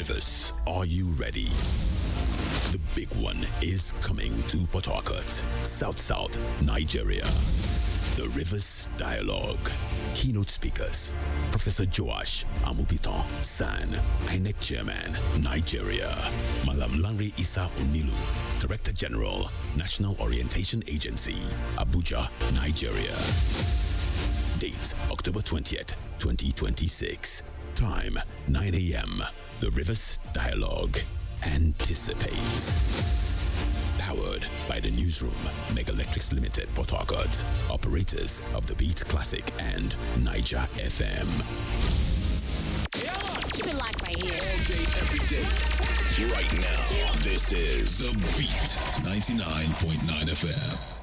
Rivers, are you ready? The big one is coming to Port Harcourt, South, Nigeria. The Rivers Dialogue. Keynote speakers: Professor Joash Amupitan San, INEC Chairman, Nigeria. Malam Lanre Isa Onilu, Director General, National Orientation Agency, Abuja, Nigeria. Date: October 20th, 2026. Time: 9 a.m. The Rivers Dialogue. Anticipate. Powered by the Newsroom, Mega Electrics Limited, Port Harcourt. Operators of The Beat Classic and Niger FM. Keep it locked right here. All day, every day. Right now, this is The Beat 99.9 FM.